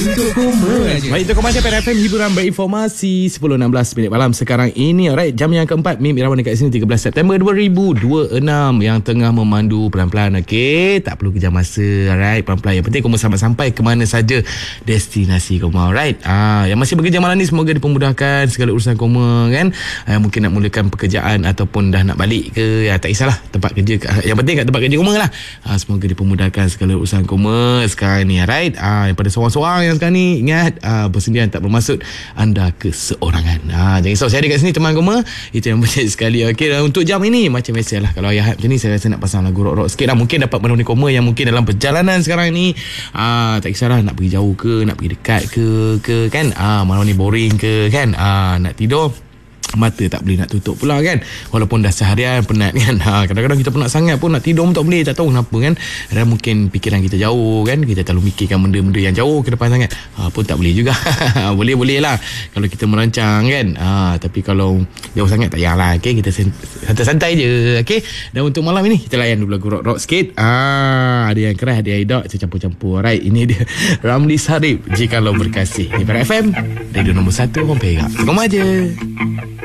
Untuk koma je. Baik, untuk koma je Pen FM, hiburan berinformasi 10.16 minit malam sekarang ini. Alright, jam yang keempat, Mim Irawan dekat sini 13 September 2026 yang tengah memandu pelan-pelan. Okey, tak perlu kejar masa. Alright, pelan-pelan. Yang penting koma sampai ke mana saja destinasi koma. Alright, yang masih bekerja malam ni semoga dipermudahkan segala urusan koma kan. Mungkin nak mulakan pekerjaan ataupun dah nak balik ke, tak kisahlah tempat kerja. Yang penting kat tempat kerja koma lah. Semoga dipermudahkan segala urusan koma sekarang ni. Alright, daripada seorang-seorang yang sekarang ni, ingat persendirian tak bermaksud anda keseorangan. Jangan risau, saya ada kat sini teman koma. Itu yang penting sekali. Okey, dan untuk jam ini macam biasa lah, kalau ayah macam ni saya rasa nak pasang lagu rock-rock sikit lah. Mungkin dapat menemani koma yang mungkin dalam perjalanan sekarang ni, tak kisahlah nak pergi jauh ke, nak pergi dekat ke kan, malam ni boring ke kan, nak tidur mata tak boleh nak tutup pula kan, walaupun dah seharian penat kan. Kadang-kadang kita penat sangat pun nak tidur pun tak boleh, tak tahu kenapa kan. Dan mungkin fikiran kita jauh kan, kita terlalu mikirkan benda-benda yang jauh ke depan sangat, pun tak boleh juga. Boleh lah kalau kita merancang kan, tapi kalau jauh sangat tak payahlah. Okay, kita santai-santai je. Okay, dan untuk malam ini kita layan dulu lagu rock-rock sikit. Ada yang keras, ada yang hidup, saya campur-campur. Alright, ini dia Ramli Sarip, Jikalau Berkasih di FM, radio nombor 1 Orang Perak. Koma je.